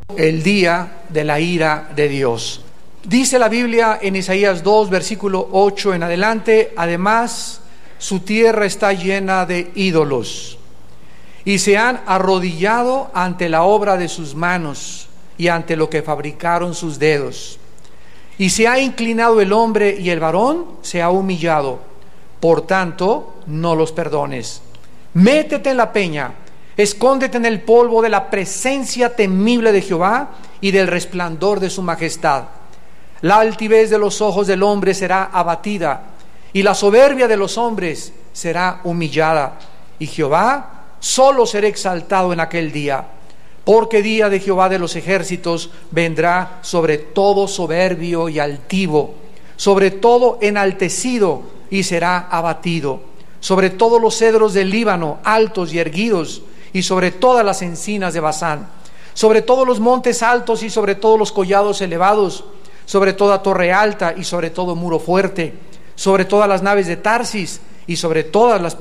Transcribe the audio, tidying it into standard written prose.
el día de la ira de Dios. Dice la Biblia en Isaías 2, versículo 8 en adelante: además, su tierra está llena de ídolos, y se han arrodillado ante la obra de sus manos y ante lo que fabricaron sus dedos. Y se ha inclinado el hombre y el varón se ha humillado. Por tanto, no los perdones. Métete en la peña, escóndete en el polvo de la presencia temible de Jehová y del resplandor de su majestad. La altivez de los ojos del hombre será abatida, y la soberbia de los hombres será humillada. Y Jehová solo será exaltado en aquel día, porque día de Jehová de los ejércitos vendrá sobre todo soberbio y altivo, sobre todo enaltecido, y será abatido, sobre todos los cedros del Líbano altos y erguidos, y sobre todas las encinas de Basán, sobre todos los montes altos y sobre todos los collados elevados, sobre toda torre alta y sobre todo muro fuerte, sobre todas las naves de Tarsis y sobre todas las